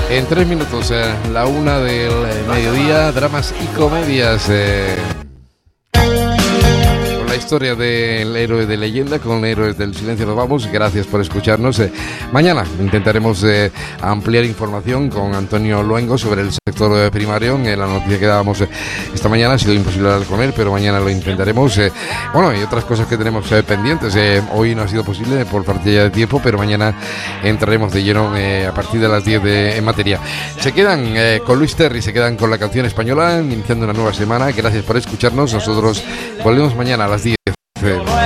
En 3 minutos, la 1 del mediodía, dramas y comedias. Con la historia del héroe de leyenda, con Héroes del Silencio nos vamos. Gracias por escucharnos. Mañana intentaremos ampliar información con Antonio Luengo sobre el sector primario. La noticia que dábamos esta mañana ha sido imposible hablar con él, pero mañana lo intentaremos. Bueno, y otras cosas que tenemos pendientes. Hoy no ha sido posible por falta de tiempo, pero mañana entraremos de lleno a partir de las 10 en materia. Se quedan con Luis Terry, se quedan con la canción española, iniciando una nueva semana. Gracias por escucharnos. Nosotros volvemos mañana a las 10.